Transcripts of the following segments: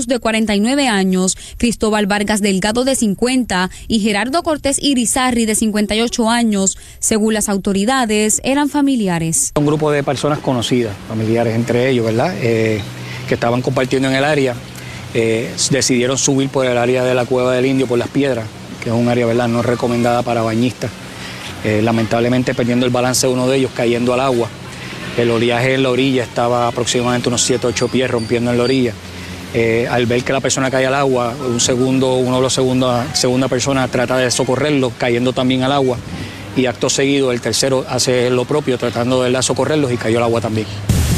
Cruz, de 49 años, Cristóbal Vargas Delgado, de 50, y Gerardo Cortés Irizarry, de 58 años. Según las autoridades, eran familiares. Un grupo de personas conocidas, familiares entre ellos, ¿verdad? Que estaban compartiendo en el área, decidieron subir por el área de la Cueva del Indio, por las piedras, que es un área, ¿verdad?, no recomendada para bañistas. Lamentablemente perdiendo el balance uno de ellos, cayendo al agua. El oleaje en la orilla estaba aproximadamente unos 7 o 8 pies rompiendo en la orilla. Al ver que la persona cae al agua, segunda persona trata de socorrerlo, cayendo también al agua. Y acto seguido el tercero hace lo propio, tratando de socorrerlos, y cayó al agua también.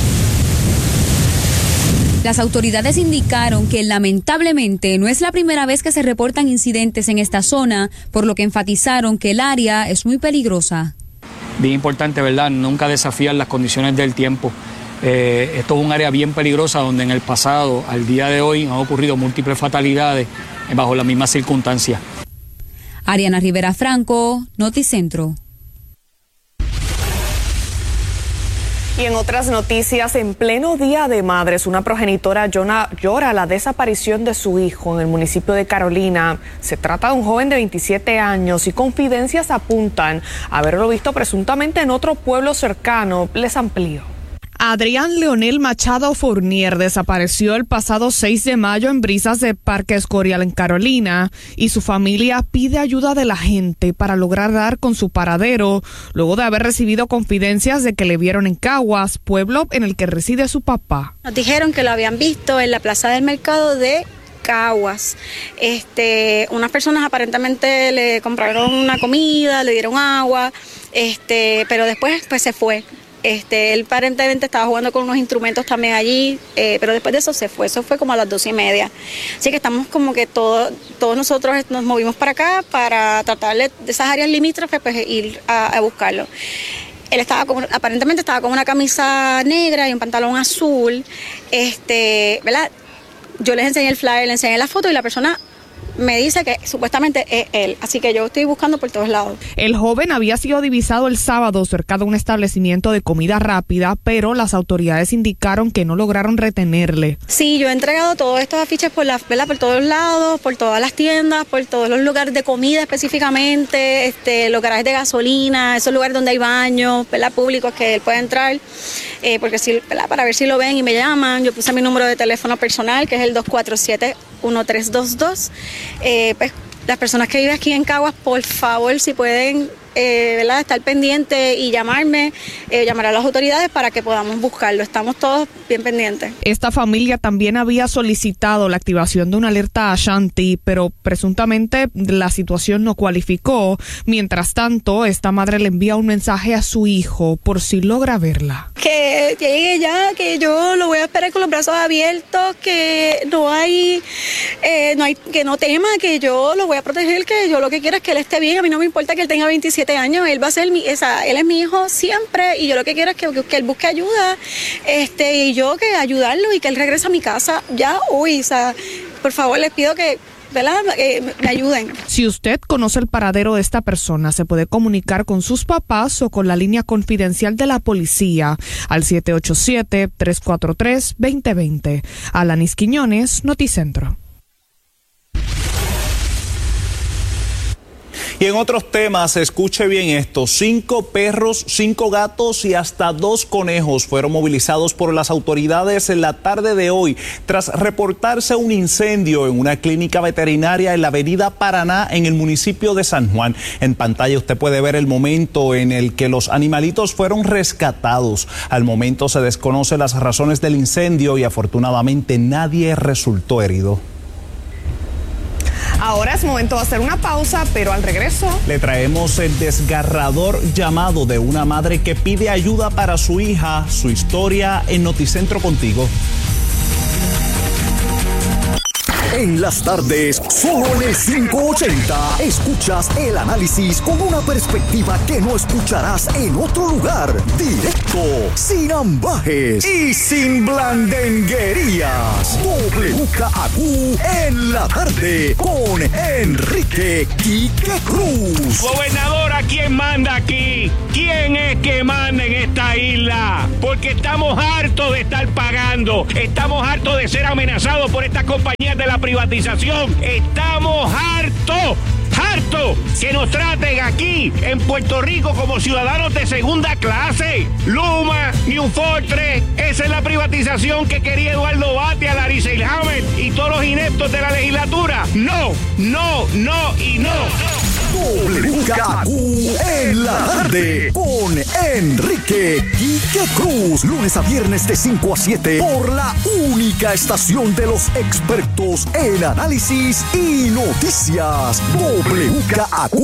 Las autoridades indicaron que lamentablemente no es la primera vez que se reportan incidentes en esta zona, por lo que enfatizaron que el área es muy peligrosa. Bien importante, ¿verdad?, nunca desafiar las condiciones del tiempo. Esto es un área bien peligrosa donde en el pasado, al día de hoy, han ocurrido múltiples fatalidades bajo las mismas circunstancias. Ariana Rivera Franco, Noticentro. Y en otras noticias, en pleno Día de Madres, una progenitora llora la desaparición de su hijo en el municipio de Carolina. Se trata de un joven de 27 años y confidencias apuntan a haberlo visto presuntamente en otro pueblo cercano. Les amplío. Adrián Leonel Machado Fournier desapareció el pasado 6 de mayo en brisas de Parque Escorial en Carolina, y su familia pide ayuda de la gente para lograr dar con su paradero, luego de haber recibido confidencias de que le vieron en Caguas, pueblo en el que reside su papá. Nos dijeron que lo habían visto en la plaza del mercado de Caguas. Unas personas aparentemente le compraron una comida, le dieron agua, pero después pues se fue. Él aparentemente estaba jugando con unos instrumentos también allí, pero después de eso se fue. Eso fue como a las 2:30. Así que estamos como que todos nosotros nos movimos para acá para tratar de esas áreas limítrofes, pues ir a buscarlo. Él aparentemente estaba con una camisa negra y un pantalón azul, ¿verdad? Yo les enseñé el flyer, les enseñé la foto y la persona me dice que supuestamente es él, así que yo estoy buscando por todos lados. El joven había sido divisado el sábado cerca de un establecimiento de comida rápida, pero las autoridades indicaron que no lograron retenerle. Sí, yo he entregado todos estos afiches por todos lados, por todas las tiendas, por todos los lugares de comida específicamente, los garajes de gasolina, esos lugares donde hay baños, ¿verdad?, públicos que él puede entrar, porque sí, ¿verdad?, para ver si lo ven y me llaman. Yo puse mi número de teléfono personal, que es el 247-1322. Pues las personas que viven aquí en Caguas, por favor, si pueden ¿verdad?, estar pendientes y llamarme, llamar a las autoridades para que podamos buscarlo. Estamos todos bien pendientes. Esta familia también había solicitado la activación de una alerta Ashanti, pero presuntamente la situación no cualificó. Mientras tanto, esta madre le envía un mensaje a su hijo por si logra verla. Que llegue ya, que yo lo voy a esperar con los brazos abiertos, que que no tema, que yo lo voy a proteger, que yo lo que quiero es que él esté bien. A mí no me importa que él tenga 27 años, él va a ser él es mi hijo siempre, y yo lo que quiero es que él busque ayuda, y yo que ayudarlo y que él regrese a mi casa ya hoy. Por favor, les pido que me ayuden. Si usted conoce el paradero de esta persona, se puede comunicar con sus papás o con la línea confidencial de la policía al 787-343-2020. Alanis Quiñones, Noticentro. Y en otros temas, escuche bien esto: 5 perros, 5 gatos y hasta 2 conejos fueron movilizados por las autoridades en la tarde de hoy tras reportarse un incendio en una clínica veterinaria en la avenida Paraná en el municipio de San Juan. En pantalla usted puede ver el momento en el que los animalitos fueron rescatados. Al momento se desconocen las razones del incendio y afortunadamente nadie resultó herido. Ahora es momento de hacer una pausa, pero al regreso le traemos el desgarrador llamado de una madre que pide ayuda para su hija. Su historia en Noticentro contigo. En las tardes, solo en el 580, escuchas el análisis con una perspectiva que no escucharás en otro lugar. Directo, sin ambajes y sin blandenguerías. WKAQ en la tarde con Enrique Quique Cruz. Gobernadora, ¿quién manda aquí? ¿Quién es que manda en esta esta isla, porque estamos hartos de estar pagando, estamos hartos de ser amenazados por estas compañías de la privatización, estamos hartos que nos traten aquí en Puerto Rico como ciudadanos de segunda clase. Luma, New Fortress, esa es la privatización que quería Eduardo Batia, Larry Selhammer y todos los ineptos de la legislatura. No y no. WKQ en la tarde con Enrique Quique Cruz, lunes a viernes de 5 a 7 por la única estación de los expertos en análisis y noticias. WKQ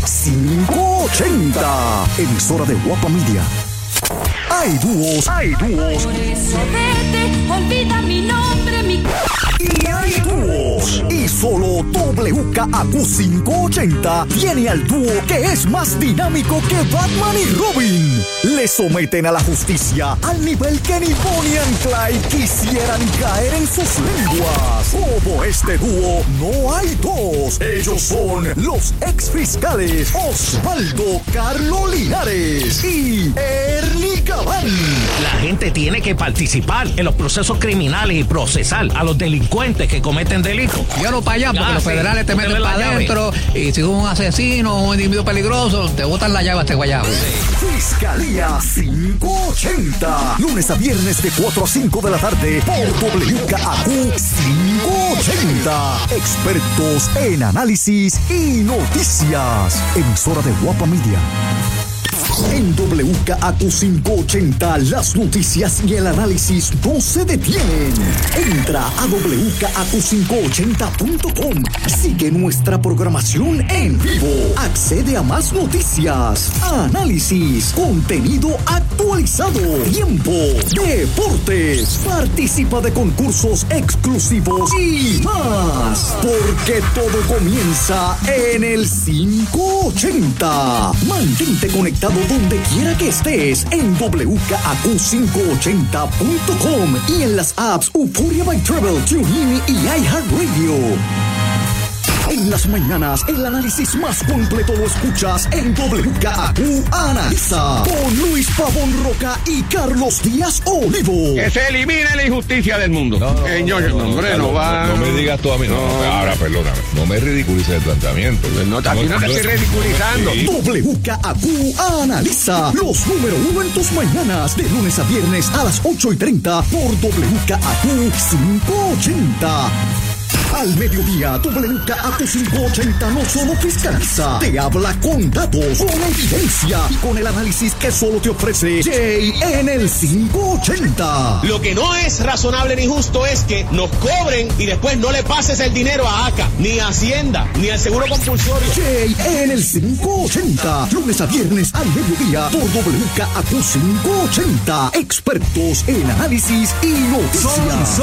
580, emisora de Guapa Media. Hay dúos. Por eso vete, olvida mi nombre, mi... Y hay dúos. Y solo WKQ 580 tiene al dúo que es más dinámico que Batman y Robin. Le someten a la justicia al nivel que ni Bonnie and Clyde quisieran caer en sus lenguas. Como este dúo, no hay dos. Ellos son los exfiscales Osvaldo Carlo Linares y Ernie Cabán. La gente tiene que participar en los procesos criminales y procesar a los delincuentes que cometen delitos. Yo no para allá porque los federales te meten para adentro y si un asesino o un individuo peligroso te botan la llave a este guayabo. Fiscalía 580, lunes a viernes de 4 a 5 de la tarde por WKQ 580. Expertos en análisis y noticias. Emisora de Guapa Media. En WKQ 580 las noticias y el análisis no se detienen. Entra a WKQ580.com. Sigue nuestra programación en vivo. Accede a más noticias, análisis, contenido actualizado, tiempo, deportes. Participa de concursos exclusivos y más. Porque todo comienza en el 580. Mantente conectado donde quiera que estés en WKQ580.com y en las apps Euphoria by Travel, TuneIn y iHeartRadio. En las mañanas, el análisis más completo lo escuchas en WKQ Analiza con Luis Pavón Roca y Carlos Díaz Olivo. Que se elimine la injusticia del mundo. No me digas tú a mí. Ahora, perdóname. No me ridiculices el planteamiento. Aquí no te estoy ridiculizando. WKQ Analiza, los número 1 en tus mañanas, de lunes a viernes a las 8:30 por WKQ 580. Al mediodía, WKQ 580 no solo fiscaliza, te habla con datos, con evidencia y con el análisis que solo te ofrece Jay en el 580. Lo que no es razonable ni justo es que nos cobren y después no le pases el dinero a ACA, ni a Hacienda, ni al Seguro Compulsorio. Jay en el 580, lunes a viernes al mediodía por WKQ 580. Expertos en análisis y noticias.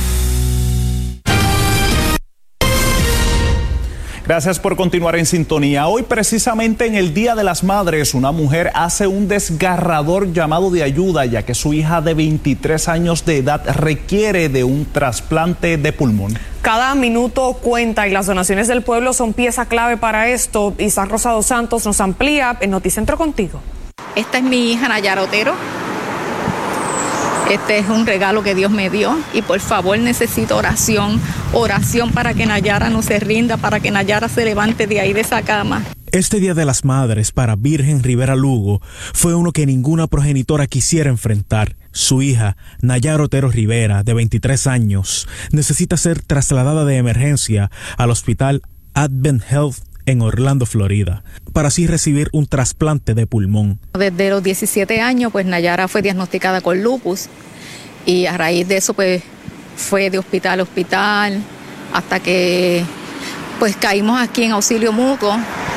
Gracias por continuar en sintonía. Hoy, precisamente en el Día de las Madres, una mujer hace un desgarrador llamado de ayuda, ya que su hija de 23 años de edad requiere de un trasplante de pulmón. Cada minuto cuenta y las donaciones del pueblo son pieza clave para esto. Isaac Rosado Santos nos amplía en Noticentro contigo. Esta es mi hija Nayara Otero. Este es un regalo que Dios me dio y por favor necesito oración para que Nayara no se rinda, para que Nayara se levante de ahí de esa cama. Este Día de las Madres para Virgen Rivera Lugo fue uno que ninguna progenitora quisiera enfrentar. Su hija, Nayara Otero Rivera, de 23 años, necesita ser trasladada de emergencia al hospital Advent Health en Orlando, Florida, para así recibir un trasplante de pulmón. Desde los 17 años, pues Nayara fue diagnosticada con lupus y a raíz de eso, pues fue de hospital a hospital hasta que pues caímos aquí en auxilio mutuo.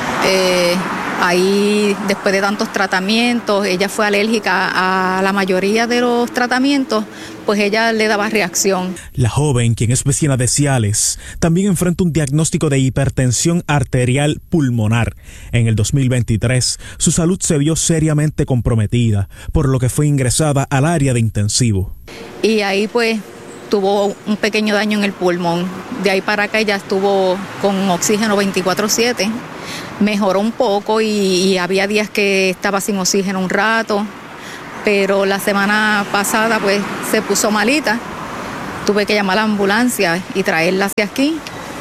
Ahí, después de tantos tratamientos, ella fue alérgica a la mayoría de los tratamientos, pues ella le daba reacción. La joven, quien es vecina de Ciales, también enfrenta un diagnóstico de hipertensión arterial pulmonar. En el 2023, su salud se vio seriamente comprometida, por lo que fue ingresada al área de intensivo. Y ahí pues tuvo un pequeño daño en el pulmón. De ahí para acá ella estuvo con oxígeno 24/7. Mejoró un poco y había días que estaba sin oxígeno un rato, pero la semana pasada pues se puso malita. Tuve que llamar a la ambulancia y traerla hacia aquí.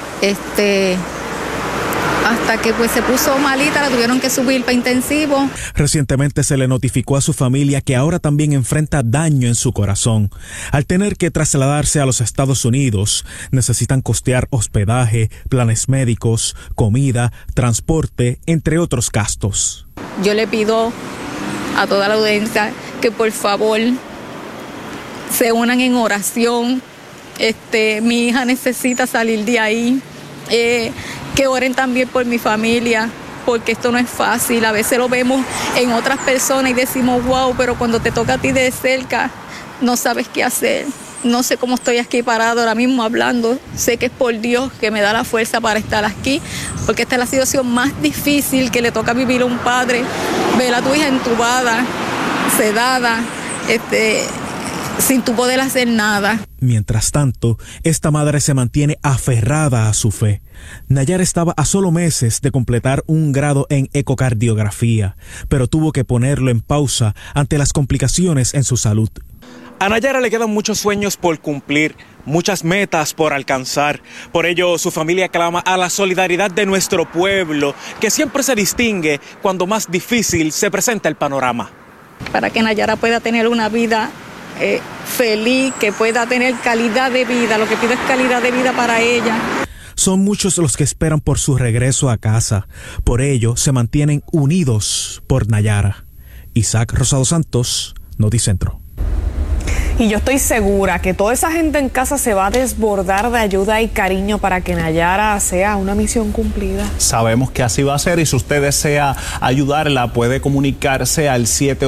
Hasta que pues se puso malita, la tuvieron que subir para intensivo. Recientemente se le notificó a su familia que ahora también enfrenta daño en su corazón. Al tener que trasladarse a los Estados Unidos, necesitan costear hospedaje, planes médicos, comida, transporte, entre otros gastos. Yo le pido a toda la audiencia que por favor se unan en oración. Mi hija necesita salir de ahí. Que oren también por mi familia, porque esto no es fácil. A veces lo vemos en otras personas y decimos, wow, pero cuando te toca a ti de cerca, no sabes qué hacer. No sé cómo estoy aquí parado ahora mismo hablando. Sé que es por Dios que me da la fuerza para estar aquí, porque esta es la situación más difícil que le toca vivir a un padre. Ver a tu hija entubada, sedada, sin tu poder hacer nada. Mientras tanto, esta madre se mantiene aferrada a su fe. Nayara estaba a solo meses de completar un grado en ecocardiografía, pero tuvo que ponerlo en pausa ante las complicaciones en su salud. A Nayara le quedan muchos sueños por cumplir, muchas metas por alcanzar. Por ello, su familia clama a la solidaridad de nuestro pueblo, que siempre se distingue cuando más difícil se presenta el panorama. Para que Nayara pueda tener una vida feliz, que pueda tener calidad de vida. Lo que pido es calidad de vida para ella. Son muchos los que esperan por su regreso a casa. Por ello, se mantienen unidos por Nayara. Isaac Rosado Santos, Noticentro. Y yo estoy segura que toda esa gente en casa se va a desbordar de ayuda y cariño para que Nayara sea una misión cumplida. Sabemos que así va a ser, y si usted desea ayudarla, puede comunicarse al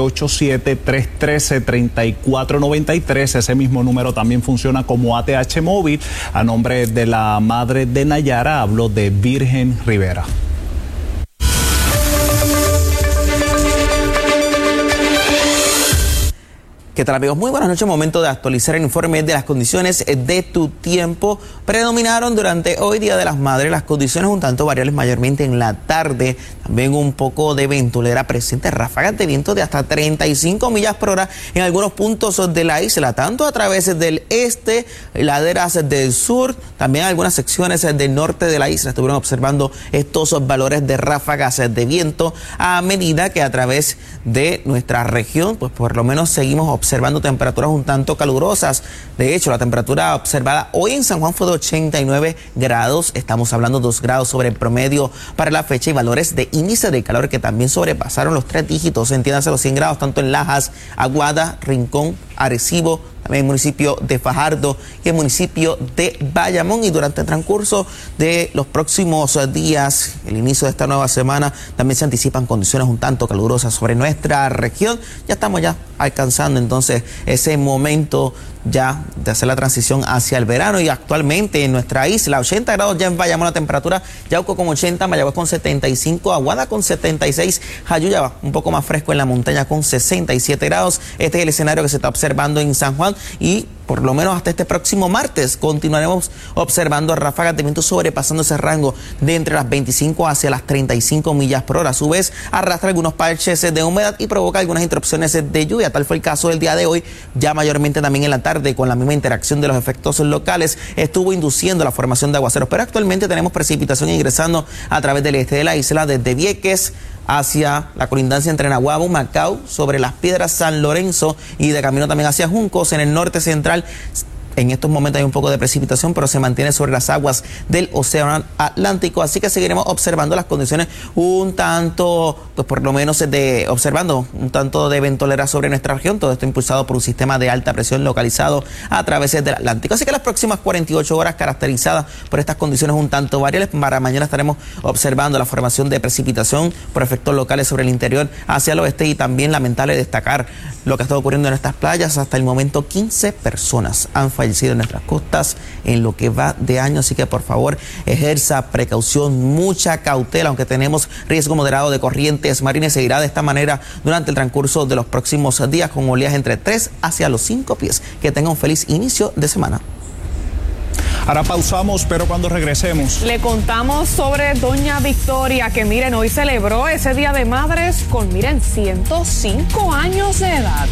787-313-3493. Ese mismo número también funciona como ATH móvil. A nombre de la madre de Nayara, hablo de Virgen Rivera. ¿Qué tal, amigos? Muy buenas noches. Momento de actualizar el informe de las condiciones de tu tiempo. Predominaron durante hoy, Día de las Madres, las condiciones un tanto variables, mayormente en la tarde. También un poco de ventolera presente, ráfagas de viento de hasta 35 millas por hora en algunos puntos de la isla, tanto a través del este, laderas del sur, también algunas secciones del norte de la isla. Estuvieron observando estos valores de ráfagas de viento a medida que a través de nuestra región, pues por lo menos seguimos observando temperaturas un tanto calurosas. De hecho, la temperatura observada hoy en San Juan fue de 89 grados. Estamos hablando 2 grados sobre el promedio para la fecha, y valores de índice de calor que también sobrepasaron los 3 dígitos, entiéndase los 100 grados, tanto en Lajas, Aguada, Rincón, Arecibo, también el municipio de Fajardo y el municipio de Bayamón. Y durante el transcurso de los próximos días, el inicio de esta nueva semana, también se anticipan condiciones un tanto calurosas sobre nuestra región. Ya estamos alcanzando entonces ese momento ya de hacer la transición hacia el verano, y actualmente en nuestra isla 80 grados ya en Bayamón la temperatura, Yauco con 80, Mayagüez con 75, Aguada con 76, Jayuya un poco más fresco en la montaña con 67 grados. Este es el escenario que se está observando en San Juan, y por lo menos hasta este próximo martes continuaremos observando ráfagas de viento sobrepasando ese rango de entre las 25 hacia las 35 millas por hora. A su vez, arrastra algunos parches de humedad y provoca algunas interrupciones de lluvia. Tal fue el caso del día de hoy, ya mayormente también en la tarde, con la misma interacción de los efectos locales, estuvo induciendo la formación de aguaceros. Pero actualmente tenemos precipitación ingresando a través del este de la isla, desde Vieques hacia la colindancia entre Naguabo, Macao, sobre Las Piedras, San Lorenzo, y de camino también hacia Juncos, en el norte central. En estos momentos hay un poco de precipitación, pero se mantiene sobre las aguas del Océano Atlántico, así que seguiremos observando las condiciones un tanto, pues por lo menos observando un tanto de ventolera sobre nuestra región. Todo esto impulsado por un sistema de alta presión localizado a través del Atlántico. Así que las próximas 48 horas caracterizadas por estas condiciones un tanto variables. Para mañana estaremos observando la formación de precipitación por efectos locales sobre el interior hacia el oeste, y también lamentable destacar lo que ha estado ocurriendo en nuestras playas. Hasta el momento 15 personas han fallecido en nuestras costas en lo que va de año, así que por favor ejerza precaución, mucha cautela, aunque tenemos riesgo moderado de corrientes marinas. Seguirá de esta manera durante el transcurso de los próximos días, con oleaje entre 3 hacia los 5 pies. Que tenga un feliz inicio de semana. Ahora pausamos, pero cuando regresemos le contamos sobre Doña Victoria, que miren, hoy celebró ese Día de Madres con, miren, 105 años de edad.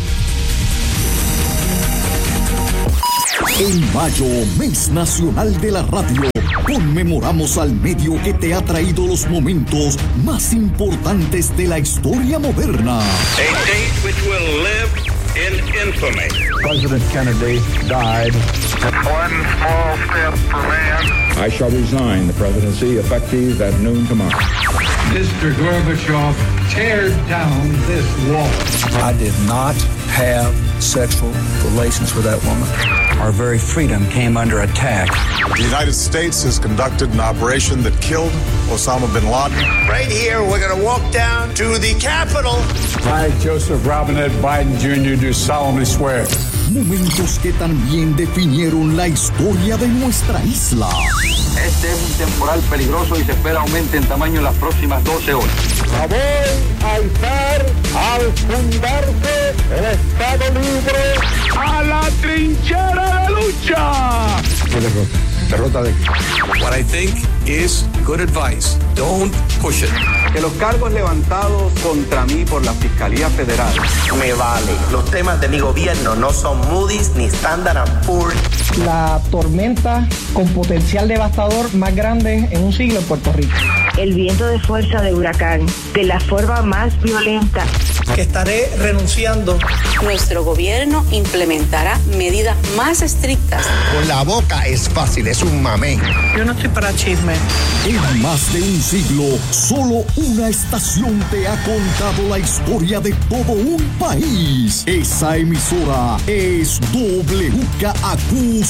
En mayo, mes nacional de la radio, conmemoramos al medio que te ha traído los momentos más importantes de la historia moderna. A date which will live in infamy. President Kennedy died. One small step for man. I shall resign the presidency effective at noon tomorrow. Mr. Gorbachev, tear down this wall. I did not have sexual relations with that woman. Our very freedom came under attack. The United States has conducted an operation that killed Osama bin Laden. Right here, we're going to walk down to the Capitol. I, Joseph Robinette Biden Jr., do solemnly swear. Momentos que también definieron la historia de nuestra isla. Este es un temporal peligroso y se espera aumente en tamaño en las próximas 12 horas. La voy a alzar al fundarse el Estado Libre. ¡A la trinchera de lucha! Derrota de... What I think is good advice. Don't push it. Que los cargos levantados contra mí por la Fiscalía Federal. Me vale. Los temas de mi gobierno no son Moody's ni Standard & Poor's. La tormenta con potencial devastador más grande en un siglo en Puerto Rico. El viento de fuerza de huracán, de la forma más violenta. Que estaré renunciando. Nuestro gobierno implementará medidas más estrictas. Con la boca es fácil, es un mamey. Yo no estoy para chisme. En más de un siglo, solo una estación te ha contado la historia de todo un país. Esa emisora es WKAQ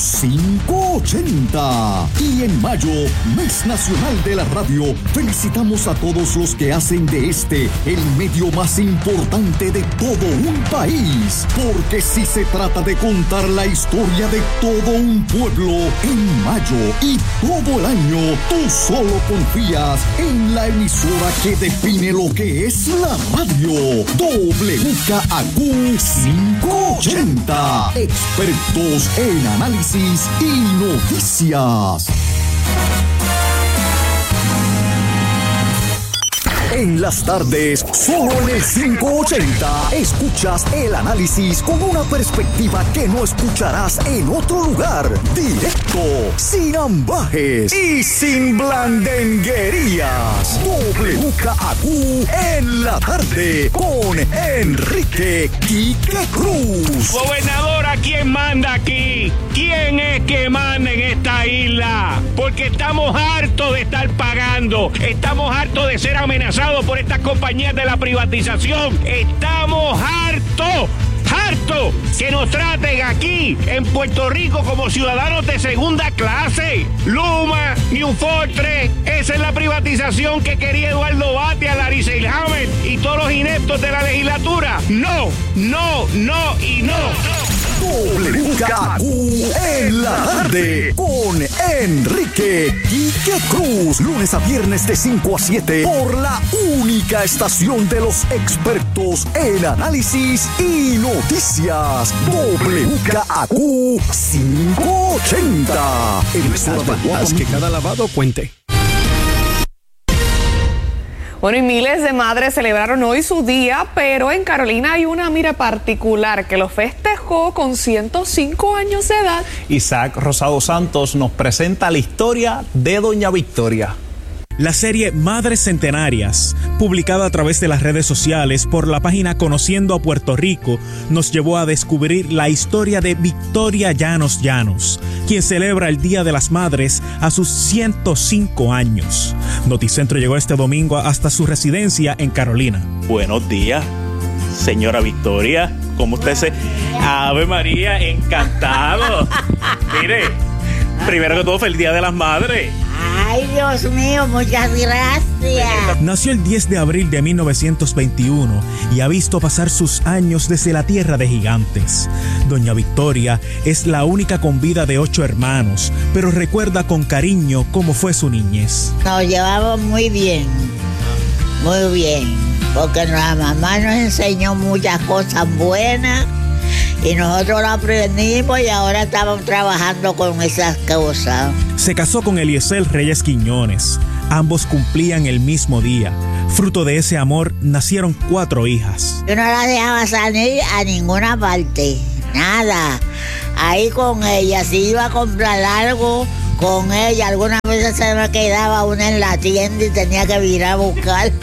580. Y en mayo, mes nacional de la radio, felicitamos a todos los que hacen de este el medio más importante de todo un país. Porque si se trata de contar la historia de todo un pueblo, en mayo y todo el año, tú solo confías en la emisora que define lo que es la radio. WKAQ 580. Expertos en análisis y noticias. En las tardes, solo en el 580, escuchas el análisis con una perspectiva que no escucharás en otro lugar. Directo, sin ambajes y sin blandenguerías. WKAQ en la tarde con Enrique Quique Cruz. Gobernadora, ¿quién manda aquí? ¿Quién es que manda en esta isla? Porque estamos hartos de estar pagando. Estamos hartos de ser amenazados por estas compañías de la privatización. Estamos hartos que nos traten aquí en Puerto Rico como ciudadanos de segunda clase. Luma, New Fortress, esa es la privatización que quería Eduardo Batia, Larry Selhammer y todos los ineptos de la legislatura. No y no. WKAQ en la tarde con Enrique Quique Cruz. Lunes a viernes de 5 a 7 por la única estación de los expertos en análisis y noticias. WKAQ 580. Haz que cada lavado cuente. Bueno, y miles de madres celebraron hoy su día, pero en Carolina hay una mira particular que lo festejó con 105 años de edad. Isaac Rosado Santos nos presenta la historia de Doña Victoria. La serie Madres Centenarias, publicada a través de las redes sociales por la página Conociendo a Puerto Rico, nos llevó a descubrir la historia de Victoria Llanos, quien celebra el Día de las Madres a sus 105 años. Noticentro llegó este domingo hasta su residencia en Carolina. Buenos días, señora Victoria. ¿Cómo usted se...? Ave María, encantado. Mire, primero que todo, feliz Día de las Madres. Ay, Dios mío, muchas gracias. Nació el 10 de abril de 1921 y ha visto pasar sus años desde la tierra de gigantes. Doña Victoria es la única con vida de 8 hermanos, pero recuerda con cariño cómo fue su niñez. Nos llevamos muy bien, porque nuestra mamá nos enseñó muchas cosas buenas Y nosotros lo aprendimos y ahora estamos trabajando con esas cosas. Se casó con Eliezer Reyes Quiñones. Ambos cumplían el mismo día. Fruto de ese amor nacieron 4 hijas. Yo no la dejaba salir a ninguna parte, nada. Ahí con ella, si iba a comprar algo con ella, algunas veces se me quedaba una en la tienda y tenía que ir a buscar.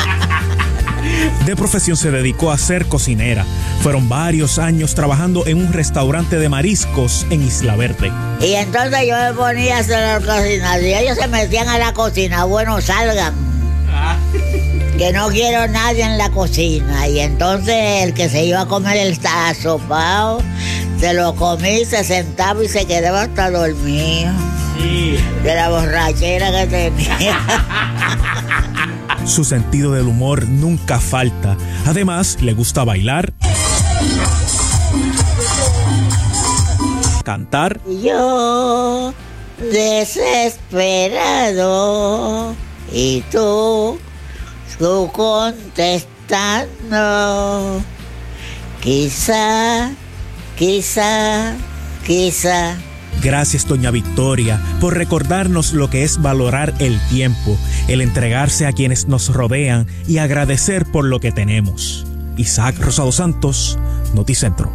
De profesión se dedicó a ser cocinera. Fueron varios años trabajando en un restaurante de mariscos en Isla Verde. Y entonces yo me ponía a hacer cocinar y ellos se metían a la cocina. Bueno, salgan. Que no quiero nadie en la cocina. Y entonces el que se iba a comer el asopao, se lo comí, se sentaba y se quedaba hasta dormido. Sí. De la borrachera que tenía. Su sentido del humor nunca falta. Además, le gusta bailar, cantar. Yo desesperado y tú contestando. Quizá. Gracias, doña Victoria, por recordarnos lo que es valorar el tiempo, el entregarse a quienes nos rodean y agradecer por lo que tenemos. Isaac Rosado Santos, Noticentro.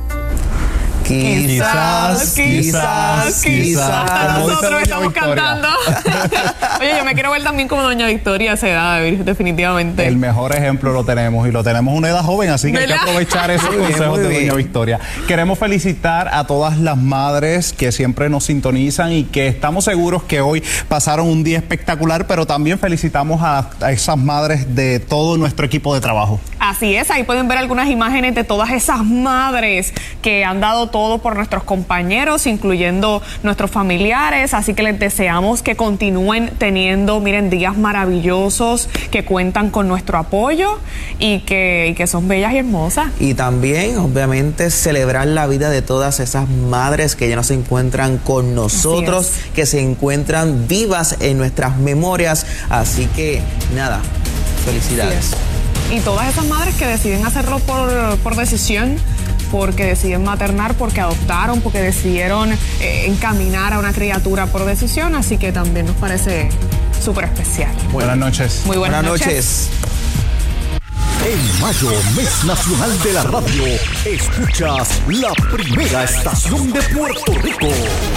Quizás. Nosotros estamos cantando. Oye, yo me quiero ver también como doña Victoria a esa edad, definitivamente. El mejor ejemplo lo tenemos, y lo tenemos a una edad joven, así que hay que aprovechar esos consejos de doña Victoria. Queremos felicitar a todas las madres que siempre nos sintonizan y que estamos seguros que hoy pasaron un día espectacular, pero también felicitamos a esas madres de todo nuestro equipo de trabajo. Así es, ahí pueden ver algunas imágenes de todas esas madres que han dado todo por nuestros compañeros, incluyendo nuestros familiares, así que les deseamos que continúen teniendo, miren, días maravillosos, que cuentan con nuestro apoyo y que son bellas y hermosas. Y también, obviamente, celebrar la vida de todas esas madres que ya no se encuentran con nosotros, que se encuentran vivas en nuestras memorias, así que nada, felicidades. Y todas esas madres que deciden hacerlo por decisión, porque deciden maternar, porque adoptaron, porque decidieron encaminar a una criatura por decisión, así que también nos parece súper especial. Buenas noches. Muy buenas noches. En mayo, mes nacional de la radio, escuchas la primera estación de Puerto Rico.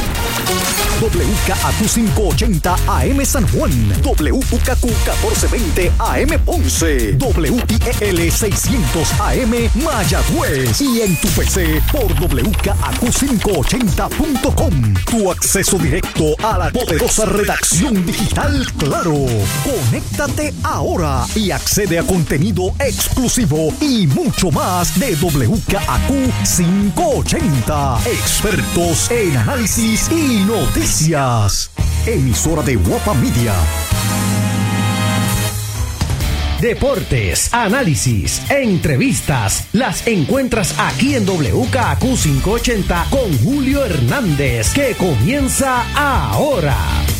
WKAQ 580 AM San Juan, WKQ 1420 AM Ponce, WIEL 600 AM Mayagüez y en tu PC por WKAQ580.com. Tu acceso directo a la poderosa redacción digital Claro. Conéctate ahora y accede a contenido exclusivo y mucho más de WKAQ 580. Expertos en análisis y noticias. Emisora de Guapa Media. Deportes, análisis, entrevistas, las encuentras aquí en WKAQ 580 con Julio Hernández, que comienza ahora.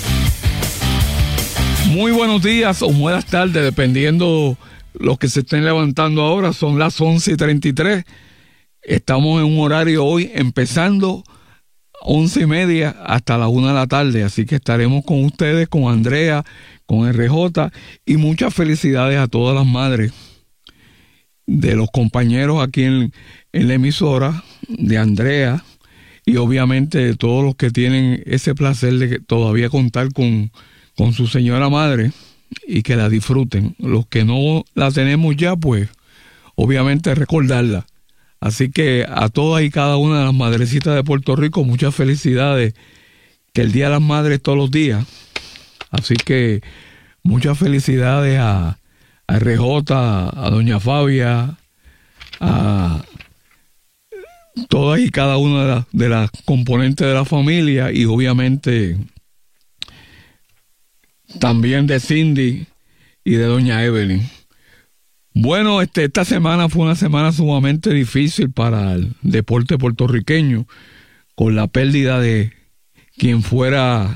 Muy buenos días o buenas tardes, dependiendo los que se estén levantando ahora. Son las 11:33. Estamos en un horario hoy empezando 11:30 hasta las 1 de la tarde, así que estaremos con ustedes, con Andrea, con RJ, y muchas felicidades a todas las madres de los compañeros aquí en la emisora, de Andrea, y obviamente de todos los que tienen ese placer de todavía contar con su señora madre y que la disfruten. Los que no la tenemos ya, pues obviamente recordarla. Así que a todas y cada una de las madrecitas de Puerto Rico, muchas felicidades, que el Día de las Madres todos los días. Así que muchas felicidades a RJ, a doña Fabia, a todas y cada una de las componentes de la familia, y obviamente también de Cindy y de doña Evelyn. Bueno, esta semana fue una semana sumamente difícil para el deporte puertorriqueño, con la pérdida de quien fuera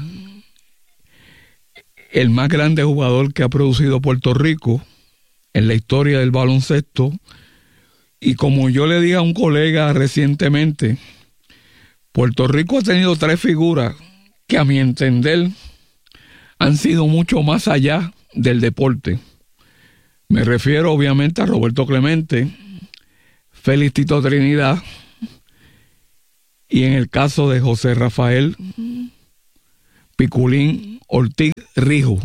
el más grande jugador que ha producido Puerto Rico en la historia del baloncesto, Y como yo le dije a un colega recientemente, Puerto Rico ha tenido 3 figuras que a mi entender han sido mucho más allá del deporte. Me refiero obviamente a Roberto Clemente, Félix Tito Trinidad y en el caso de José Rafael Piculín Ortiz Rijo,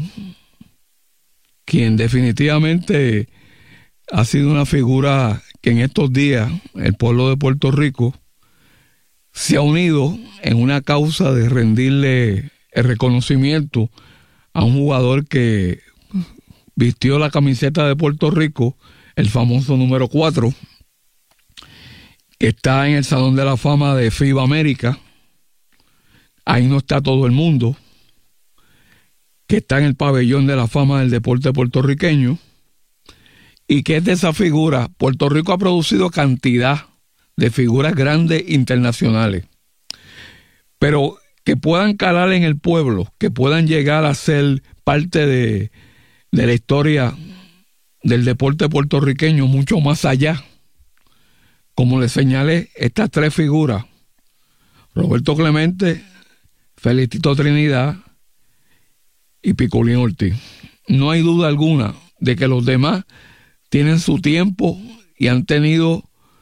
quien definitivamente ha sido una figura que en estos días el pueblo de Puerto Rico se ha unido en una causa de rendirle el reconocimiento a un jugador que vistió la camiseta de Puerto Rico, el famoso número 4, que está en el Salón de la Fama de FIBA América. Ahí no está todo el mundo, que está en el pabellón de la fama del deporte puertorriqueño, y que es de esa figura. Puerto Rico ha producido cantidad de figuras grandes internacionales, pero que puedan calar en el pueblo, que puedan llegar a ser parte de la historia del deporte puertorriqueño mucho más allá. Como les señalé, estas 3 figuras, Roberto Clemente, Félix Tito Trinidad y Piculín Ortiz. No hay duda alguna de que los demás tienen su tiempo y han tenido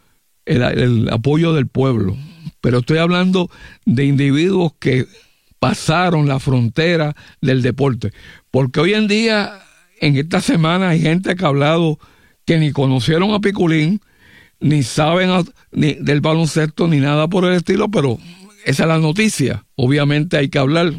el apoyo del pueblo. Pero estoy hablando de individuos que pasaron la frontera del deporte. Porque hoy en día, en esta semana, hay gente que ha hablado que ni conocieron a Piculín, ni saben ni del baloncesto, ni nada por el estilo, pero esa es la noticia. Obviamente hay que hablar.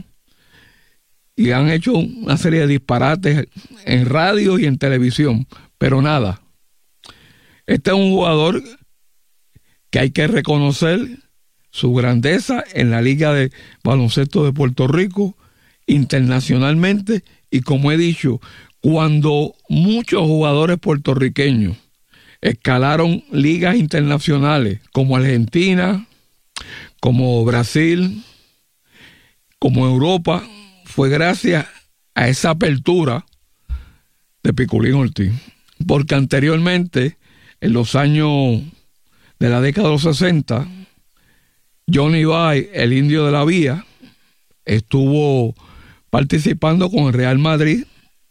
Y han hecho una serie de disparates en radio y en televisión, pero nada. Este es un jugador que hay que reconocer su grandeza en la Liga de Baloncesto de Puerto Rico, internacionalmente, y como he dicho, cuando muchos jugadores puertorriqueños escalaron ligas internacionales como Argentina, como Brasil, como Europa, fue gracias a esa apertura de Piculín Ortiz. Porque anteriormente, en los años de la década de los 60, Johnny Bay, el indio de la vía, estuvo participando con el Real Madrid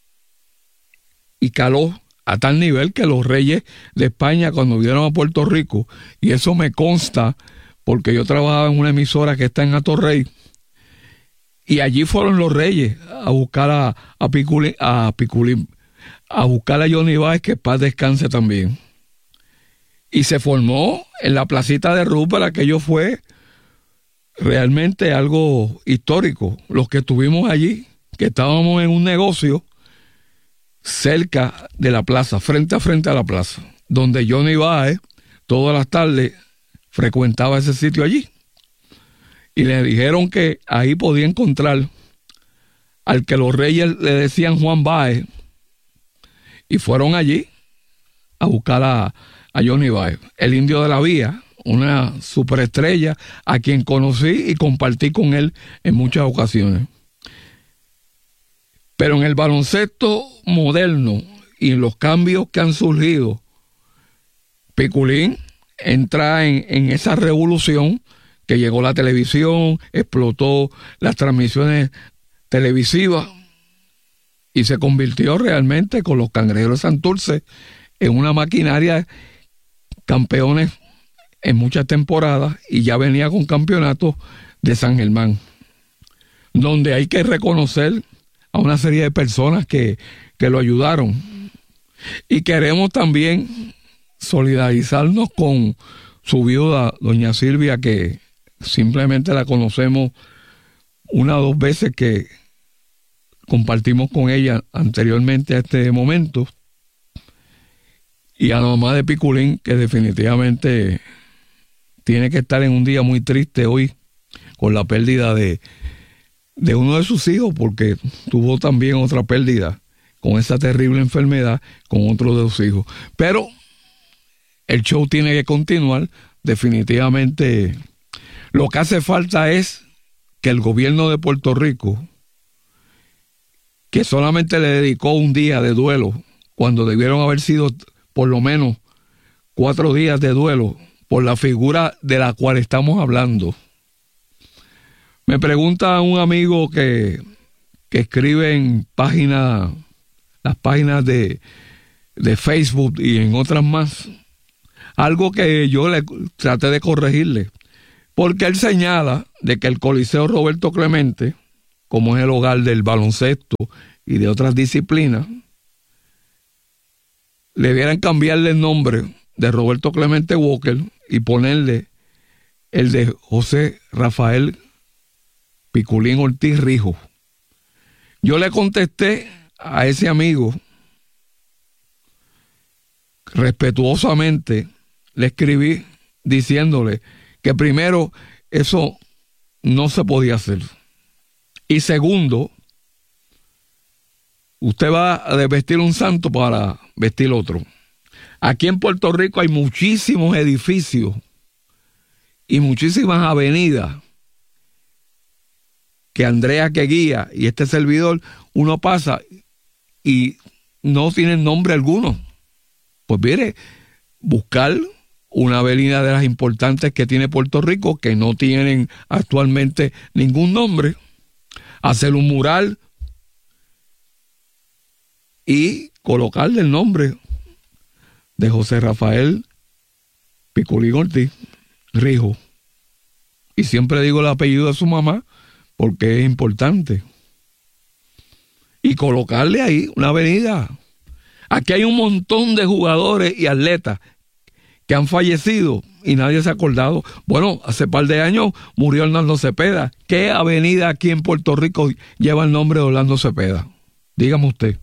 y caló a tal nivel que los reyes de España, cuando vieron a Puerto Rico, y eso me consta porque yo trabajaba en una emisora que está en Atorrey, y allí fueron los reyes a buscar a Piculín, a buscar a Johnny Bay, que paz descanse también. Y se formó en la placita de Rupert. Aquello fue realmente algo histórico. Los que estuvimos allí, que estábamos en un negocio cerca de la plaza, frente a la plaza, donde Johnny Baez todas las tardes frecuentaba ese sitio allí. Y le dijeron que ahí podía encontrar al que los reyes le decían Juan Baez, y fueron allí a buscar a Johnny Baez, el indio de la vía, una superestrella a quien conocí y compartí con él en muchas ocasiones. Pero en el baloncesto moderno y los cambios que han surgido, Piculín entra en esa revolución que llegó la televisión, explotó las transmisiones televisivas y se convirtió realmente con los Cangrejeros de Santurce en una maquinaria campeones en muchas temporadas, y ya venía con campeonatos de San Germán, donde hay que reconocer a una serie de personas que lo ayudaron. Y queremos también solidarizarnos con su viuda, doña Silvia, que simplemente la conocemos una o dos veces, que compartimos con ella anteriormente a este momento, y a la mamá de Piculín, que definitivamente tiene que estar en un día muy triste hoy con la pérdida de uno de sus hijos, porque tuvo también otra pérdida con esa terrible enfermedad con otro de sus hijos. Pero el show tiene que continuar. Definitivamente lo que hace falta es que el gobierno de Puerto Rico, que solamente le dedicó un día de duelo, cuando debieron haber sido por lo menos 4 días de duelo por la figura de la cual estamos hablando. Me pregunta un amigo que escribe en las páginas de Facebook y en otras más, algo que yo le traté de corregirle, porque él señala de que el Coliseo Roberto Clemente, como es el hogar del baloncesto y de otras disciplinas, le debieran cambiarle el nombre de Roberto Clemente Walker y ponerle el de José Rafael Piculín Ortiz Rijo. Yo le contesté a ese amigo, respetuosamente, le escribí diciéndole que primero, eso no se podía hacer. Y segundo, usted va a desvestir un santo para vestir otro. Aquí en Puerto Rico hay muchísimos edificios y muchísimas avenidas que Andrea que guía y este servidor, uno pasa y no tienen nombre alguno. Pues mire, buscar una avenida de las importantes que tiene Puerto Rico, que no tienen actualmente ningún nombre, hacer un mural y colocarle el nombre de José Rafael Piculín Ortiz Rijo. Y siempre digo el apellido de su mamá porque es importante. Y colocarle ahí una avenida. Aquí hay un montón de jugadores y atletas que han fallecido y nadie se ha acordado. Bueno, hace par de años murió Orlando Cepeda. ¿Qué avenida aquí en Puerto Rico lleva el nombre de Orlando Cepeda? Dígame usted.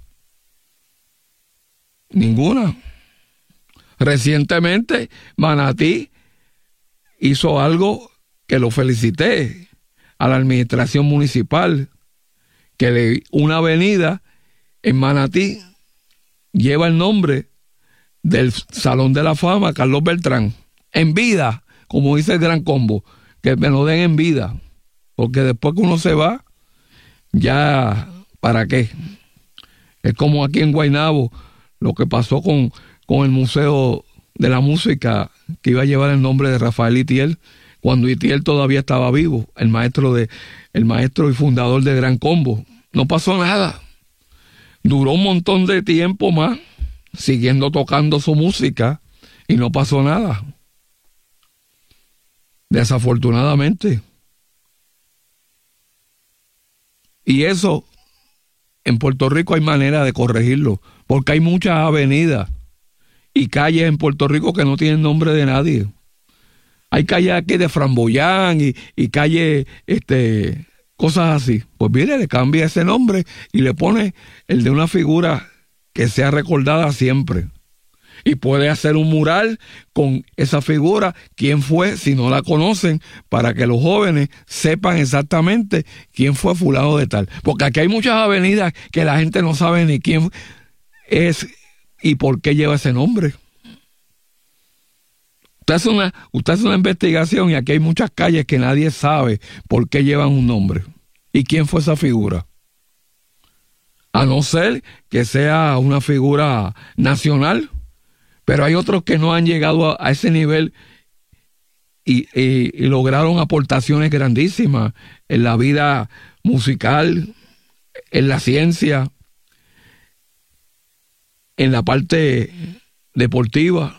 Ninguna. Recientemente Manatí hizo algo que lo felicité a la administración municipal, que una avenida en Manatí lleva el nombre del Salón de la Fama Carlos Beltrán, en vida, como dice el Gran Combo, que me lo den en vida, porque después que uno se va, ya, ¿para qué? Es como aquí en Guaynabo, lo que pasó con el Museo de la Música, que iba a llevar el nombre de Rafael Itiel, cuando Itiel todavía estaba vivo, el maestro y fundador de Gran Combo. No pasó nada. Duró un montón de tiempo más, siguiendo tocando su música, y no pasó nada. Desafortunadamente. Y eso, en Puerto Rico hay manera de corregirlo, porque hay muchas avenidas y calles en Puerto Rico que no tienen nombre de nadie. Hay calles aquí de Framboyán y calles, cosas así. Pues mire, le cambia ese nombre y le pone el de una figura que sea recordada siempre. Y puede hacer un mural con esa figura, quién fue, si no la conocen, para que los jóvenes sepan exactamente quién fue fulano de tal. Porque aquí hay muchas avenidas que la gente no sabe ni quién es y por qué lleva ese nombre. Usted hace una investigación y aquí hay muchas calles que nadie sabe por qué llevan un nombre y quién fue esa figura. A no ser que sea una figura nacional, pero hay otros que no han llegado a ese nivel y lograron aportaciones grandísimas en la vida musical, en la ciencia, en la parte deportiva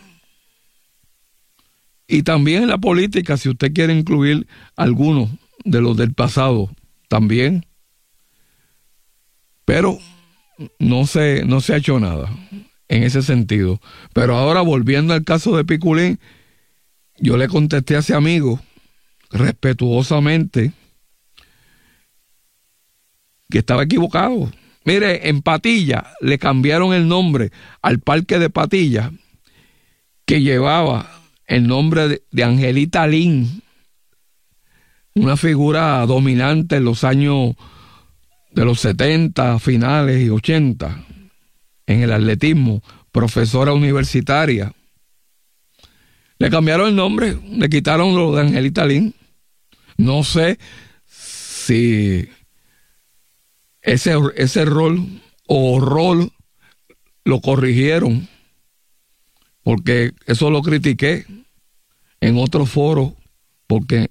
y también en la política, si usted quiere incluir algunos de los del pasado también. Pero no se ha hecho nada en ese sentido. Pero ahora, volviendo al caso de Piculín, yo le contesté a ese amigo respetuosamente que estaba equivocado. Mire, en Patilla le cambiaron el nombre al parque de Patilla, que llevaba el nombre de Angelita Lin, una figura dominante en los años de los 70, finales y 80, en el atletismo, profesora universitaria. Le cambiaron el nombre, le quitaron lo de Angelita Lin. No sé si ese rol lo corrigieron porque eso lo critiqué en otros foros, porque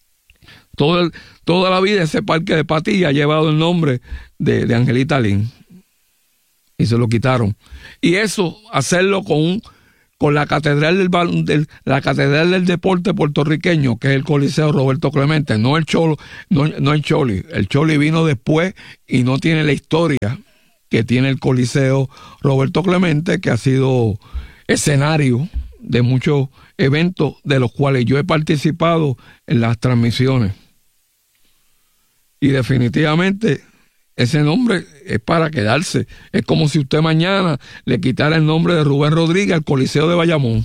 toda la vida ese parque de Patilla ha llevado el nombre de Angelita Lin, y se lo quitaron. Y eso, hacerlo con la catedral la catedral del deporte puertorriqueño, que es el Coliseo Roberto Clemente, no el Cholo, no el Choli. El Choli vino después y no tiene la historia que tiene el Coliseo Roberto Clemente, que ha sido escenario de muchos eventos de los cuales yo he participado en las transmisiones. Y definitivamente ese nombre es para quedarse. Es como si usted mañana le quitara el nombre de Rubén Rodríguez al Coliseo de Bayamón.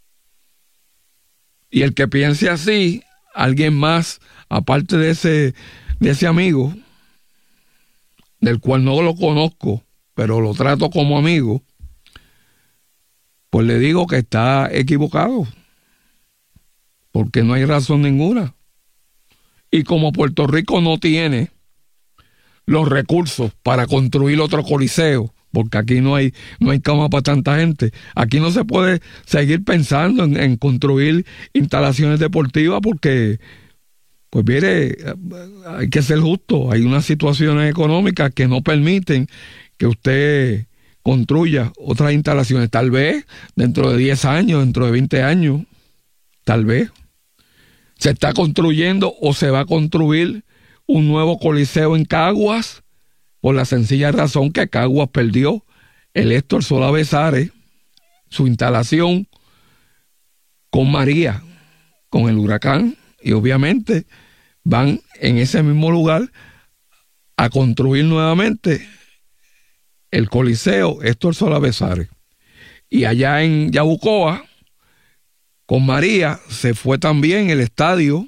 Y el que piense así, alguien más, aparte de ese amigo, del cual no lo conozco, pero lo trato como amigo, pues le digo que está equivocado, porque no hay razón ninguna. Y como Puerto Rico no tiene los recursos para construir otro coliseo, porque aquí no hay cama para tanta gente, aquí no se puede seguir pensando en construir instalaciones deportivas, porque, pues mire, hay que ser justo, hay unas situaciones económicas que no permiten que usted construya otras instalaciones. Tal vez dentro de 10 años, dentro de 20 años, tal vez se está construyendo o se va a construir un nuevo coliseo en Caguas, por la sencilla razón que Caguas perdió el Héctor Solá Besares, su instalación con María, con el huracán, y obviamente van en ese mismo lugar a construir nuevamente el Coliseo Héctor Solá Besares. Y allá en Yabucoa, con María, se fue también el estadio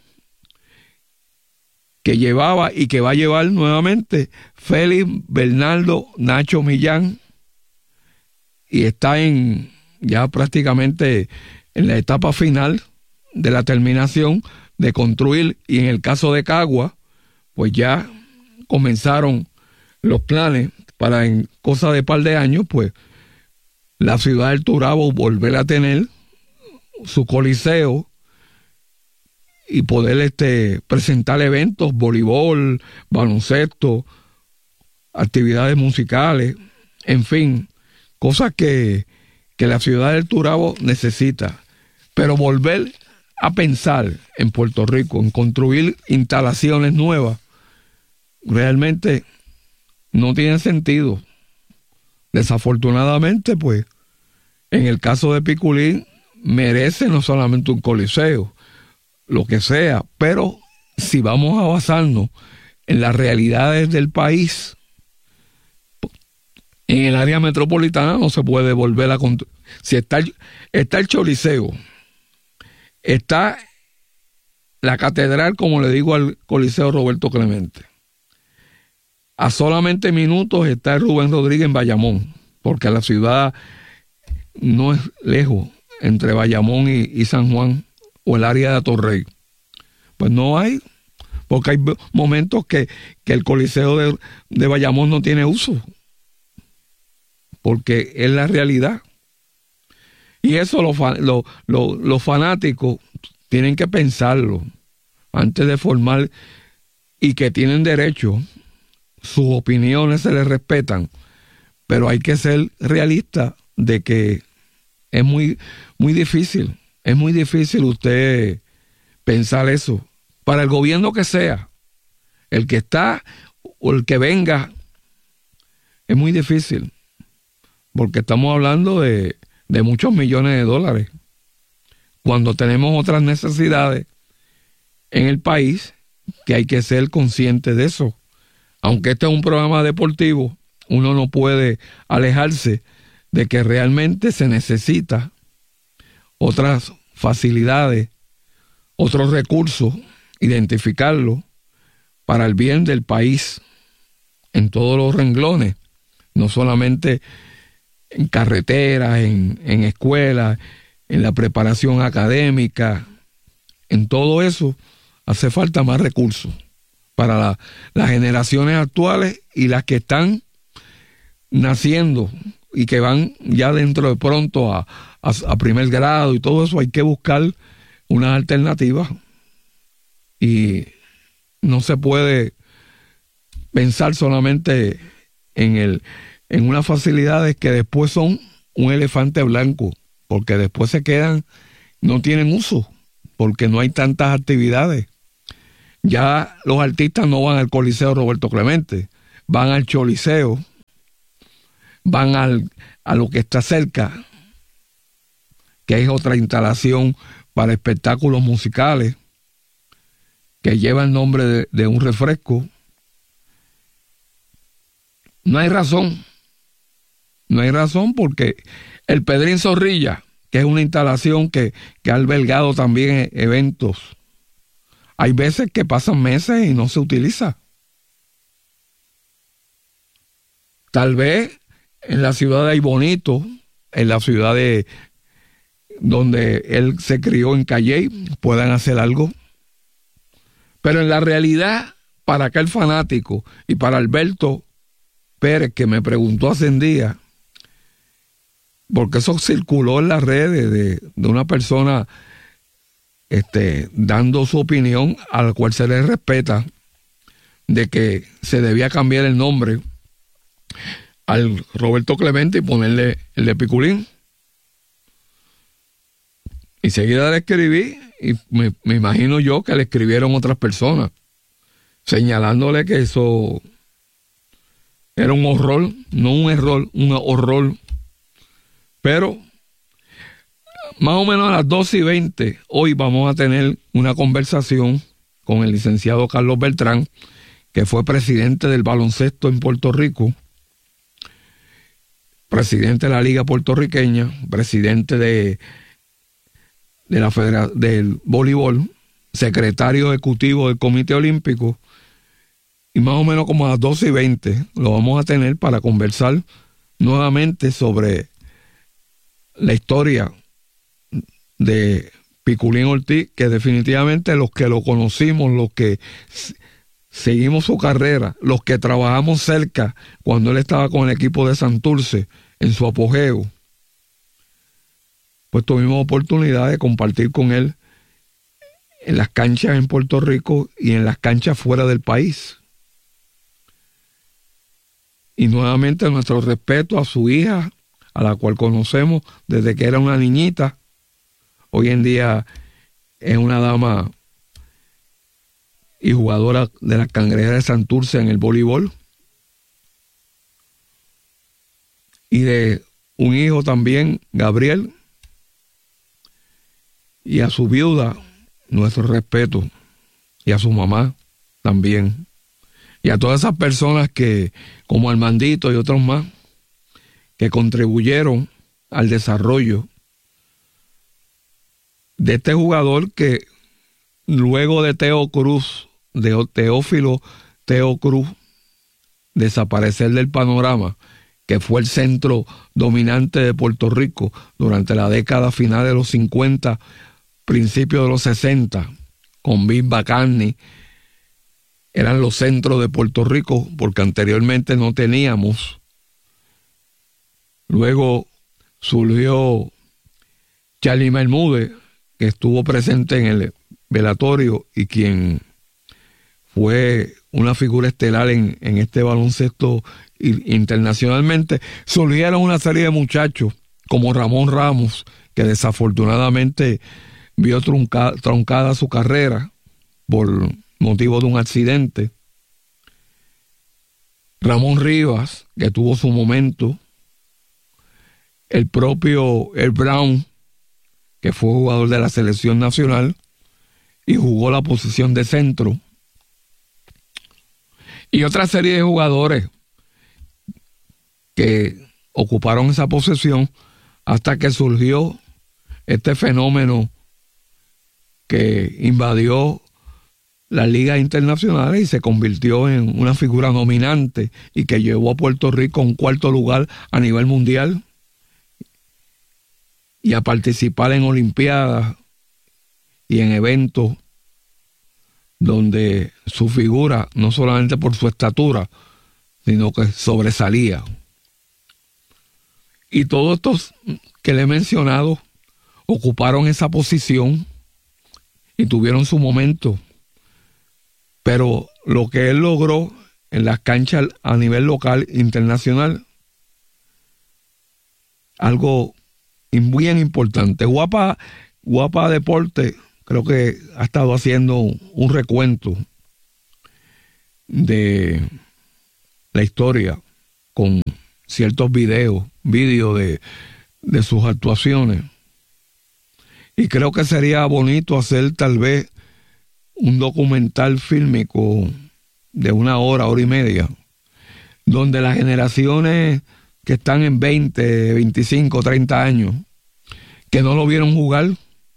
que llevaba y que va a llevar nuevamente Félix Bernardo Nacho Millán, y está ya prácticamente en la etapa final de la terminación de construir. Y en el caso de Cagua, pues ya comenzaron los planes para, en cosa de par de años, pues la ciudad del Turabo volver a tener su coliseo y poder presentar eventos, voleibol, baloncesto, actividades musicales, en fin, cosas que la ciudad del Turabo necesita. Pero volver a pensar en Puerto Rico, en construir instalaciones nuevas, realmente no tiene sentido. Desafortunadamente, pues, en el caso de Piculín, merece no solamente un coliseo, lo que sea, pero si vamos a basarnos en las realidades del país, en el área metropolitana no se puede volver a construir. Si está el Choliseo, está la catedral, como le digo al Coliseo Roberto Clemente, a solamente minutos está el Rubén Rodríguez en Bayamón, porque la ciudad no es lejos entre Bayamón y San Juan, o el área de Atorrey. Pues no hay, porque hay momentos que el Coliseo de Bayamón no tiene uso, porque es la realidad. Y eso los fanáticos tienen que pensarlo antes de formar, y que tienen derecho, sus opiniones se les respetan, pero hay que ser realista de que es muy, muy difícil. Es muy difícil usted pensar eso. Para el gobierno que sea, el que está o el que venga, es muy difícil, porque estamos hablando de muchos millones de dólares, cuando tenemos otras necesidades en el país, que hay que ser consciente de eso. Aunque este es un programa deportivo, uno no puede alejarse de que realmente se necesita otras facilidades, otros recursos, identificarlos para el bien del país en todos los renglones, no solamente en carreteras, en escuelas, en la preparación académica. En todo eso hace falta más recursos para las generaciones actuales y las que están naciendo, y que van ya dentro de pronto a primer grado y todo eso, hay que buscar unas alternativas y no se puede pensar solamente en unas facilidades que después son un elefante blanco, porque después se quedan, no tienen uso, porque no hay tantas actividades. Ya los artistas no van al Coliseo Roberto Clemente, van al Choliseo, van a lo que está cerca, que es otra instalación para espectáculos musicales, que lleva el nombre de un refresco. No hay razón porque el Pedrín Zorrilla, que es una instalación que ha albergado también eventos, hay veces que pasan meses y no se utiliza. Tal vez en la ciudad de Aybonito, en la ciudad donde él se crió en Calley, puedan hacer algo. Pero en la realidad, para aquel fanático y para Alberto Pérez, que me preguntó hace un día, porque eso circuló en las redes de una persona dando su opinión, a la cual se le respeta, de que se debía cambiar el nombre al Roberto Clemente y ponerle el de Piculín. Y seguida le escribí, y me imagino yo que le escribieron otras personas, señalándole que eso era un horror, no un error, un horror. Pero más o menos a las 12:20, hoy vamos a tener una conversación con el licenciado Carlos Beltrán, que fue presidente del baloncesto en Puerto Rico, presidente de la Liga Puertorriqueña, presidente de la del voleibol, secretario ejecutivo del Comité Olímpico, y más o menos como a las 12:20 lo vamos a tener para conversar nuevamente sobre la historia de Piculín Ortiz, que definitivamente los que lo conocimos, los que seguimos su carrera, los que trabajamos cerca cuando él estaba con el equipo de Santurce en su apogeo, pues tuvimos oportunidad de compartir con él en las canchas en Puerto Rico y en las canchas fuera del país. Y nuevamente nuestro respeto a su hija, a la cual conocemos desde que era una niñita. Hoy en día es una dama y jugadora de las Cangrejeras de Santurce en el voleibol. Y de un hijo también, Gabriel. Y a su viuda, nuestro respeto. Y a su mamá también. Y a todas esas personas que, como Armandito y otros más, que contribuyeron al desarrollo de este jugador que luego de Teófilo Teo Cruz, desaparecer del panorama, que fue el centro dominante de Puerto Rico durante la década final de los 50, principios de los 60, con Bill Bacarni, eran los centros de Puerto Rico, porque anteriormente no teníamos. Luego surgió Charlie Bermúdez, que estuvo presente en el velatorio y quien fue una figura estelar en este baloncesto internacionalmente. Surgieron una serie de muchachos como Ramón Ramos, que desafortunadamente vio truncada su carrera por motivo de un accidente. Ramón Rivas, que tuvo su momento. El propio El Brown, que fue jugador de la selección nacional y jugó la posición de centro. Y otra serie de jugadores que ocuparon esa posición hasta que surgió este fenómeno que invadió las ligas internacionales y se convirtió en una figura dominante y que llevó a Puerto Rico a un cuarto lugar a nivel mundial y a participar en olimpiadas y en eventos donde su figura, no solamente por su estatura, sino que sobresalía. Y todos estos que le he mencionado ocuparon esa posición y tuvieron su momento. Pero lo que él logró en las canchas a nivel local, internacional, algo bien importante. Guapa Deporte creo que ha estado haciendo un recuento de la historia con ciertos vídeos de sus actuaciones. Y creo que sería bonito hacer tal vez un documental fílmico de 1 hora, hora y media, donde las generaciones que están en 20, 25, 30 años, que no lo vieron jugar,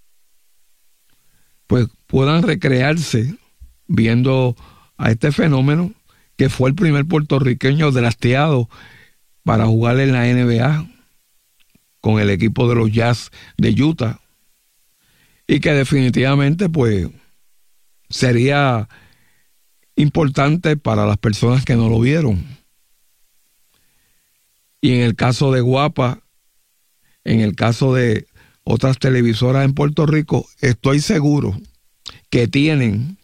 pues puedan recrearse viendo a este fenómeno que fue el primer puertorriqueño drafteado para jugar en la NBA con el equipo de los Jazz de Utah, y que definitivamente pues sería importante para las personas que no lo vieron. Y en el caso de Guapa, en el caso de otras televisoras en Puerto Rico, estoy seguro que tienen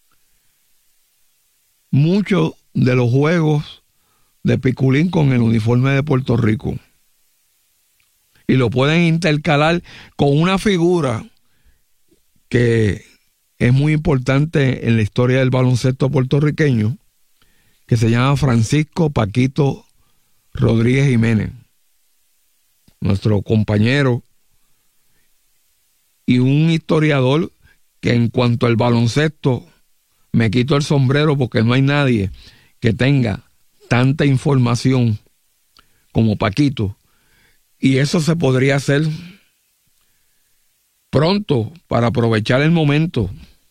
muchos de los juegos de Piculín con el uniforme de Puerto Rico. Y lo pueden intercalar con una figura que es muy importante en la historia del baloncesto puertorriqueño, que se llama Francisco Paquito Rodríguez Jiménez, nuestro compañero y un historiador que en cuanto al baloncesto me quito el sombrero, porque no hay nadie que tenga tanta información como Paquito, y eso se podría hacer pronto para aprovechar el momento,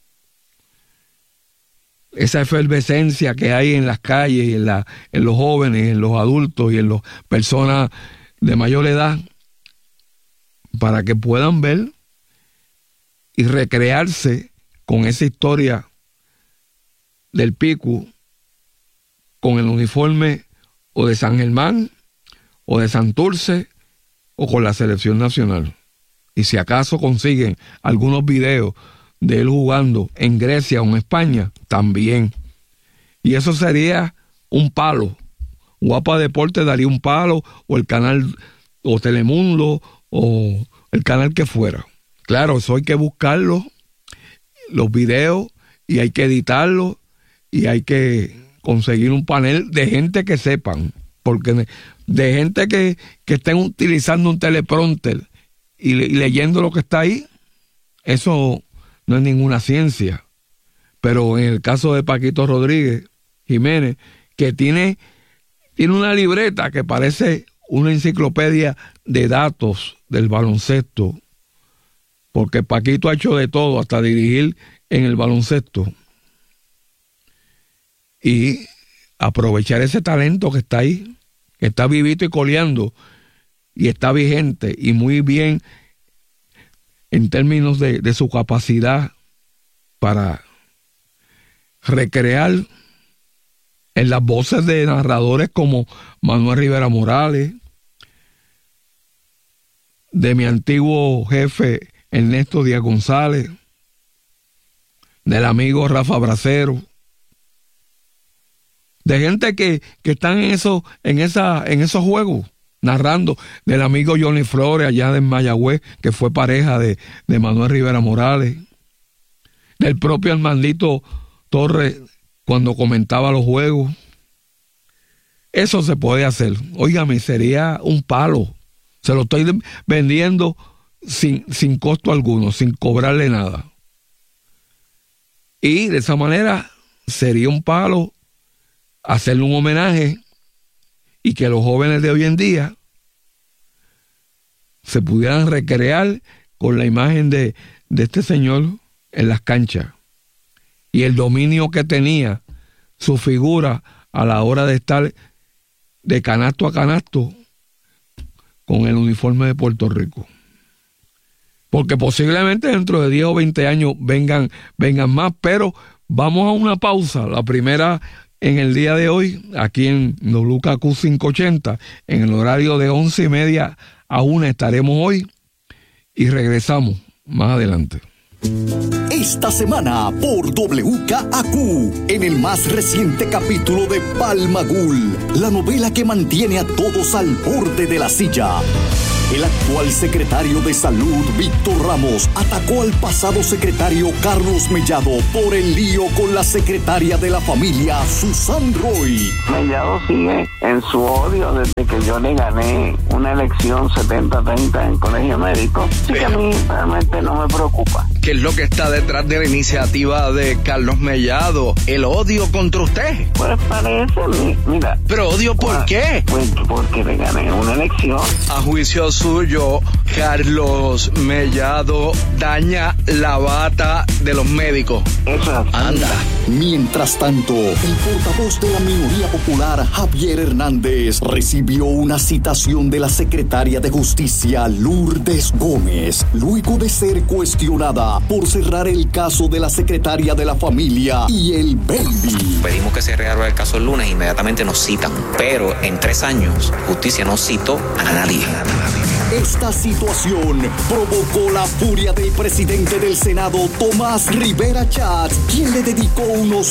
esa efervescencia que hay en las calles, y en los jóvenes, en los adultos y en las personas de mayor edad, para que puedan ver y recrearse con esa historia del Picu, con el uniforme o de San Germán o de Santurce o con la selección nacional. Y si acaso consiguen algunos videos de él jugando en Grecia o en España, también. Y eso sería un palo. Guapa Deporte daría un palo, o el canal, o Telemundo, o el canal que fuera. Claro, eso hay que buscarlo, los videos, y hay que editarlos, y hay que conseguir un panel de gente que sepan, porque de gente que estén utilizando un teleprompter y leyendo lo que está ahí, eso no es ninguna ciencia. Pero en el caso de Paquito Rodríguez Jiménez, que tiene una libreta que parece una enciclopedia de datos del baloncesto, porque Paquito ha hecho de todo, hasta dirigir en el baloncesto, y aprovechar ese talento que está ahí, que está vivito y coleando, y está vigente y muy bien en términos de su capacidad para recrear en las voces de narradores como Manuel Rivera Morales, de mi antiguo jefe Ernesto Díaz González, del amigo Rafa Bracero, de gente que están en esos juegos, narrando, del amigo Johnny Flores allá de Mayagüez, que fue pareja de Manuel Rivera Morales, del propio Armandito Torres cuando comentaba los juegos. Eso se puede hacer. Óigame, sería un palo. Se lo estoy vendiendo sin costo alguno, sin cobrarle nada. Y de esa manera sería un palo hacerle un homenaje, y que los jóvenes de hoy en día se pudieran recrear con la imagen de este señor en las canchas, y el dominio que tenía su figura a la hora de estar de canasto a canasto con el uniforme de Puerto Rico. Porque posiblemente dentro de 10 o 20 años vengan más, pero vamos a una pausa. La primera en el día de hoy, aquí en WKQ 580, en el horario de 11:30 a 1 estaremos hoy y regresamos más adelante. Esta semana por WKAQ, en el más reciente capítulo de Palmagul, la novela que mantiene a todos al borde de la silla. El actual secretario de Salud, Víctor Ramos, atacó al pasado secretario Carlos Mellado por el lío con la secretaria de la familia, Susan Roy. Mellado sigue en su odio desde que yo le gané una elección 70-30 en colegio médico, así que a mí realmente no me preocupa. ¿Qué es lo que está detrás de la iniciativa de Carlos Mellado? ¿El odio contra usted? Pues parece, mira. ¿Pero odio por qué? Pues porque le gané una elección. A juicio suyo, Carlos Mellado daña la bata de los médicos. Eso. Anda. Mientras tanto, el portavoz de la minoría popular, Javier Hernández, recibió una citación de la secretaria de Justicia, Lourdes Gómez, luego de ser cuestionada por cerrar el caso de la secretaria de la familia y el baby. Pedimos que se reabra el caso el lunes, inmediatamente nos citan, pero en 3 años, justicia no citó a nadie. Esta situación provocó la furia del presidente del Senado, Tomás Rivera Chats, quien le dedicó unos